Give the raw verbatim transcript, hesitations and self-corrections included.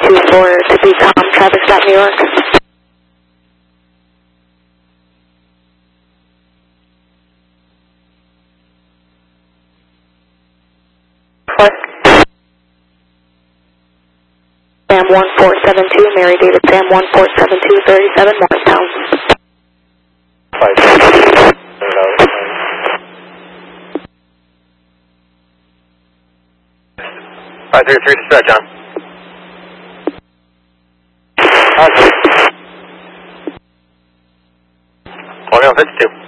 two four to be Tom, Travis Stop, New York. What? Sam one four seven two, Mary David Sam one four seven two, thirty-seven, Morristown. Five. Five three three to start, John. Awesome. twenty-one fifty-two.